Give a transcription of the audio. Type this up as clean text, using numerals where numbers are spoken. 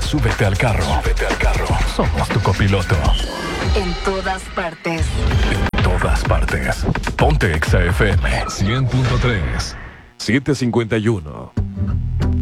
Súbete al carro. Somos tu copiloto. En todas partes. En todas partes. Ponte Exa FM 100.3. 751.